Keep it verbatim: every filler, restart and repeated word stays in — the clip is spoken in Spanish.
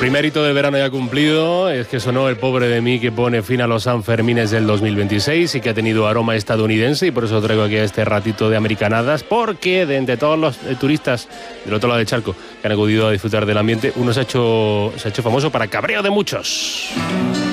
primer hito del verano ya cumplido es que sonó El pobre de mí, que pone fin a los Sanfermines del dos mil veintiséis y que ha tenido aroma estadounidense, y por eso traigo aquí a este ratito de americanadas, porque de entre todos los eh, turistas del otro lado del charco que han acudido a disfrutar del ambiente, uno se ha hecho, se ha hecho famoso para cabreo de muchos.